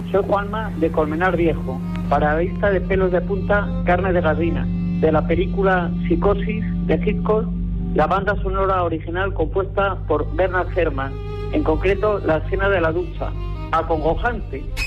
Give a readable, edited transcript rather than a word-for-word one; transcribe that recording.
Soy Juanma de Colmenar Viejo, paradista de pelos de punta, carne de gallina, de la película Psicosis de Hitchcock, la banda sonora original compuesta por Bernard Herrmann, en concreto la escena de la ducha, acongojante.